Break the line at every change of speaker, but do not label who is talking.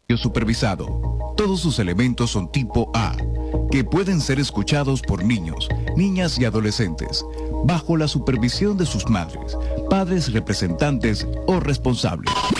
supervisado. Todos sus elementos son tipo A, que pueden ser escuchados por niños, niñas y adolescentes, bajo la supervisión de sus madres, padres representantes o responsables.